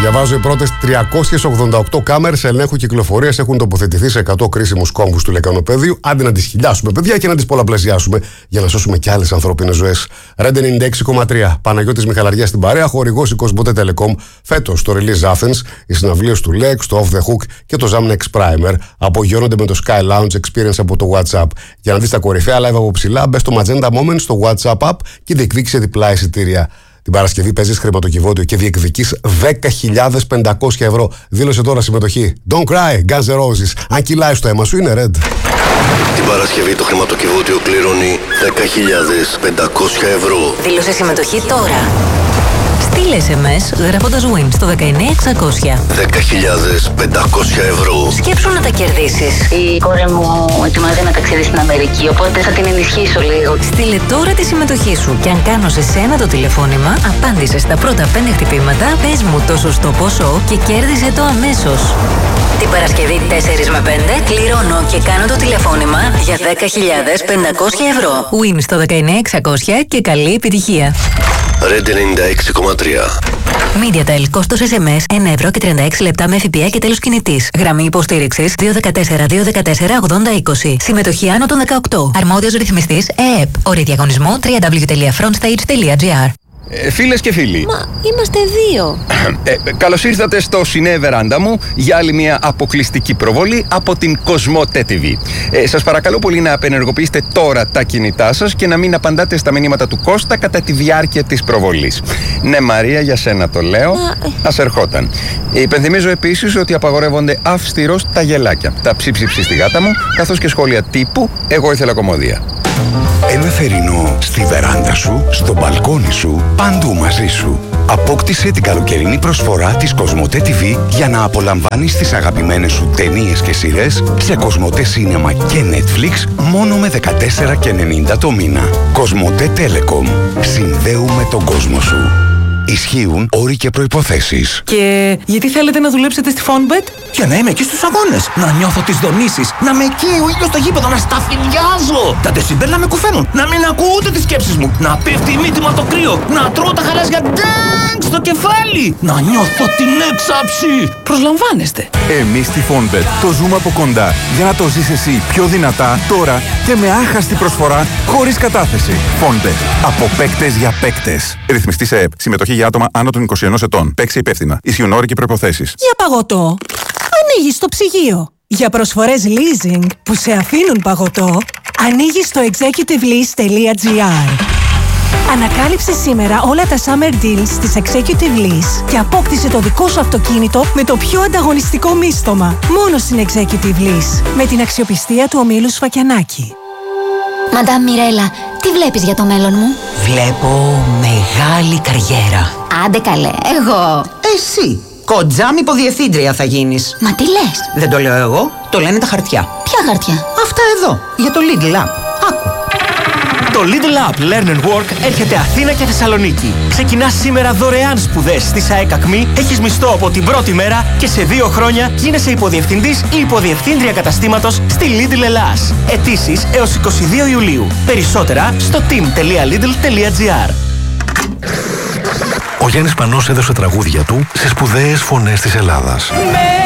Διαβάζω, οι πρώτες 388 κάμερες ελέγχου κυκλοφορίας έχουν τοποθετηθεί σε 100 κρίσιμους κόμβους του λεκανοπέδιου. Άντε να τις χιλιάσουμε, παιδιά, και να τις πολλαπλασιάσουμε για να σώσουμε κι άλλες ανθρώπινες ζωές. Ρέντε 96,3. Παναγιώτης Μιχαλαριάς στην παρέα, χορηγός η Κοσμοτέ Telecom. Φέτος το Release Athens, οι συναυλίες του Lex, το Off the Hook και το Zamnex Primer απογειώνονται με το Sky Lounge Experience από το WhatsApp. Για να δεις τα κορυφαία live από ψηλά, μπες στο Magenta Moment στο WhatsApp app και διεκδίκησε διπλά εισιτήρια. Την Παρασκευή παίζεις χρηματοκιβώτιο και διεκδικείς 10.500 ευρώ. Δήλωσε τώρα συμμετοχή. Don't cry, Guns N' Roses. Αν κυλάει στο αίμα σου, είναι red. Την Παρασκευή το χρηματοκιβώτιο κληρώνει 10.500 ευρώ. Δήλωσε συμμετοχή τώρα. Στείλε SMS γράφοντας WIN στο 19600. 10.500 ευρώ. Σκέψου να τα κερδίσεις. Η κόρη μου ετοιμάζεται να ταξιδεύει στην Αμερική, οπότε θα την ενισχύσω λίγο. Στείλε τώρα τη συμμετοχή σου και αν κάνω σε σένα το τηλεφώνημα, απάντησε στα πρώτα 5 χτυπήματα, πες μου το σωστό ποσό και κέρδισε το αμέσως. Την Παρασκευή 4 με 5 κληρώνω και κάνω το τηλεφώνημα για 10.500 ευρώ. WIN στο 19600 και καλή επιτυχία. Ρέντε 96,3. MediaTel, κόστος SMS 1 ευρώ και 36 λεπτά με ΦΠΑ και τέλος κινητής. Γραμμή υποστήριξης 214-214-8020. Συμμετοχή άνω των 18. Αρμόδιος ρυθμιστής ΕΕΠ. Όροι διαγωνισμού www.frontstage.gr. Φίλες και φίλοι. Μα είμαστε 2. Καλώς ήρθατε στο Σινέ Βεράντα μου για άλλη μια αποκλειστική προβολή από την Κοσμοτέ TV. Σας παρακαλώ πολύ να απενεργοποιήσετε τώρα τα κινητά σας και να μην απαντάτε στα μηνύματα του Κώστα κατά τη διάρκεια της προβολής. Ναι, Μαρία, για σένα το λέω. Ας ερχόταν. Υπενθυμίζω επίσης ότι απαγορεύονται αυστηρώς τα γελάκια, τα ψίψιψη στη γάτα μου, καθώς και σχόλια τύπου «Εγώ ήθελα κομμωδία». Ένα θερινό στη βεράντα σου, στο μπαλκόνι σου, παντού μαζί σου. Απόκτησε την καλοκαιρινή προσφορά της Κοσμοτέ TV για να απολαμβάνεις τις αγαπημένες σου ταινίες και σειρές σε Κοσμοτέ Cinema και Netflix μόνο με 14,90 το μήνα. Κοσμοτέ Telecom. Συνδέουμε τον κόσμο σου. Ισχύουν όροι και προϋποθέσεις. Και γιατί θέλετε να δουλέψετε στη Fonbet? Για να είμαι εκεί στους αγώνες, να νιώθω τις δονήσεις, να με καίει ο ήλιος στο γήπεδο, να σταφυλιάζω. Τα ντεσιμπέλ να με κουφαίνουν, να μην ακούω ούτε τις σκέψεις μου, να πέφτει η μύτη μου από το κρύο, να τρώω τα χαλάζια ντάγκ στο κεφάλι, να νιώθω την έξαψη. Προσλαμβάνεστε. Εμείς στη Fonbet το ζούμε από κοντά για να το ζεις εσύ πιο δυνατά τώρα και με άχαστη προσφορά χωρίς κατάθεση. Fonbet. Από παίκτες για παίκτες. Ρυθμιστής ΕΕΠ. Συμμετοχή για άτομα άνω των 21 ετών. Παίξει υπεύθυνα. Ισχύουν όροι και προϋποθέσεις. Για παγωτό. Ανοίγεις το ψυγείο. Για προσφορές leasing που σε αφήνουν παγωτό, ανοίγεις το executivelease.gr. Ανακάλυψε σήμερα όλα τα summer deals της Executive Lease και απόκτησε το δικό σου αυτοκίνητο με το πιο ανταγωνιστικό μίστομα. Μόνο στην Executive Lease. Με την αξιοπιστία του ομίλου Σφακιανάκη. Μαντάμ Μιρέλα, τι βλέπεις για το μέλλον μου? Βλέπω μεγάλη καριέρα. Άντε καλέ, εγώ. Εσύ, κοντζάμ υποδιευθύντρια θα γίνεις. Μα τι λες? Δεν το λέω εγώ, το λένε τα χαρτιά. Ποια χαρτιά? Αυτά εδώ, για το Lidl App. Άκου. Το Lidl App Learn and Work έρχεται Αθήνα και Θεσσαλονίκη. Ξεκινάς σήμερα δωρεάν σπουδές στη ΣΑΕΚ ΑΚΜΗ, έχεις μισθό από την πρώτη μέρα και σε 2 χρόνια γίνεσαι υποδιευθυντής ή υποδιευθύντρια καταστήματος στη Lidl Ελλάς. Αιτήσεις έως 22 Ιουλίου. Περισσότερα στο team.lidl.gr. Ο Γιάννης Πανός έδωσε τραγούδια του σε σπουδαίες φωνές της Ελλάδας.